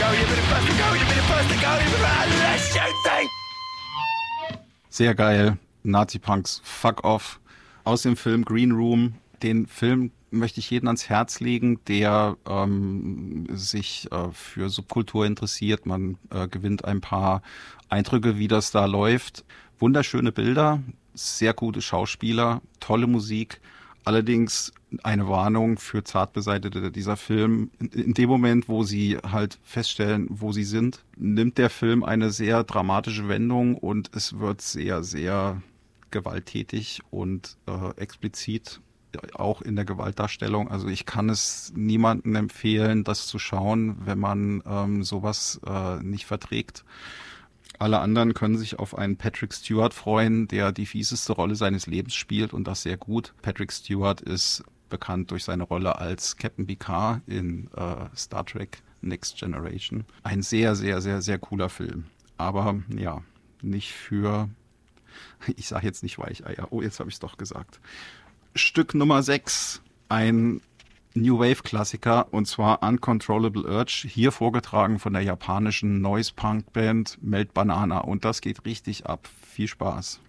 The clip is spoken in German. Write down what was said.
Sehr geil. Nazi-Punks, fuck off. Aus dem Film Green Room. Den Film möchte ich jedem ans Herz legen, der sich für Subkultur interessiert. Man gewinnt ein paar Eindrücke, wie das da läuft. Wunderschöne Bilder, sehr gute Schauspieler, tolle Musik. Allerdings eine Warnung für Zartbeseitete. Dieser Film, in dem Moment, wo sie halt feststellen, wo sie sind, nimmt der Film eine sehr dramatische Wendung und es wird sehr, sehr gewalttätig und explizit, auch in der Gewaltdarstellung. Also ich kann es niemandem empfehlen, das zu schauen, wenn man sowas nicht verträgt. Alle anderen können sich auf einen Patrick Stewart freuen, der die fieseste Rolle seines Lebens spielt und das sehr gut. Patrick Stewart ist bekannt durch seine Rolle als Captain Picard in Star Trek Next Generation. Ein sehr, sehr, sehr, sehr cooler Film. Aber ja, nicht für, ich sage jetzt nicht Weicheier. Oh, jetzt habe ich es doch gesagt. Stück Nummer 6, ein New Wave Klassiker, und zwar Uncontrollable Urge, hier vorgetragen von der japanischen Noise Punk Band Melt Banana, und das geht richtig ab. Viel Spaß.